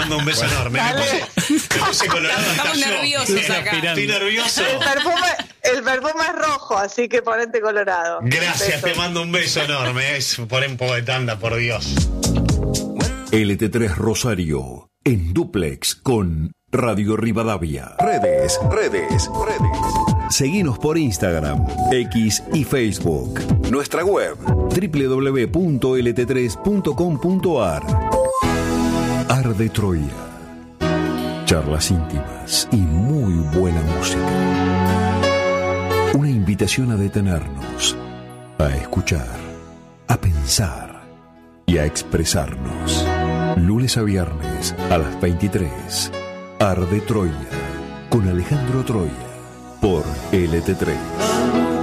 mando un beso enorme. Me puse colorado. Estamos nerviosos acá. Estoy nervioso. El perfume es rojo, así que ponete colorado. Gracias, te mando un beso enorme. Pon un poco de tanda, por Dios. LT3 Rosario, en dúplex con Radio Rivadavia. Redes. Seguinos por Instagram, X y Facebook. Nuestra web, www.lt3.com.ar. Arde Troya. Charlas íntimas y muy buena música. Una invitación a detenernos, a escuchar, a pensar y a expresarnos. Lunes a viernes a las 23. Arde Troya con Alejandro Troya por LT3.